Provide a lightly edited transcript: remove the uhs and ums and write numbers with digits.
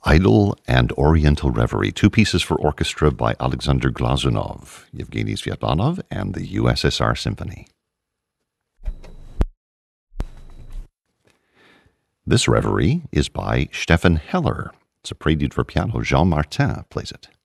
Idyll and Oriental Reverie, two pieces for orchestra by Alexander Glazunov, Yevgeny Sviatlanov, and the USSR Symphony. This reverie is by Stefan Heller. It's a prelude for piano. Jean Martin plays it.